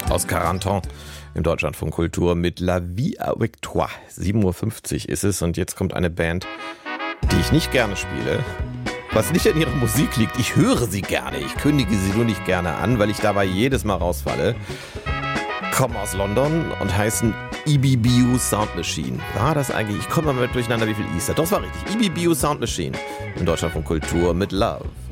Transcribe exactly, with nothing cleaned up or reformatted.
Aus Carentan im Deutschlandfunk Kultur mit La Vie avec toi. sieben Uhr fünfzig ist es und jetzt kommt eine Band, die ich nicht gerne spiele. Was nicht an ihrer Musik liegt, ich höre sie gerne, ich kündige sie nur nicht gerne an, weil ich dabei jedes Mal rausfalle. Kommen aus London und heißen E B B U Sound Machine. War das eigentlich? Ich komme mal durcheinander, wie viel Easter. Doch, das war richtig. E B B U Sound Machine im Deutschlandfunk Kultur mit Love.